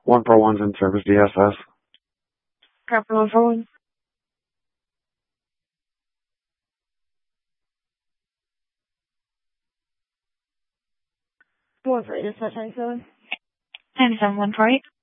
141's in service, DSS. Copy 141. One for dispatch 97. 97 148.